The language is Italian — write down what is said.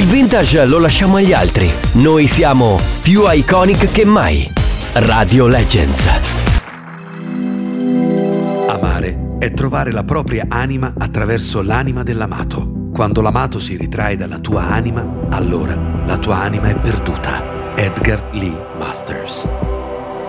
vintage lo lasciamo agli altri. Noi siamo più iconic che mai. Radio Legends. Amare è trovare la propria anima attraverso l'anima dell'amato. Quando l'amato si ritrae dalla tua anima, allora la tua anima è perduta. Edgar Lee Masters.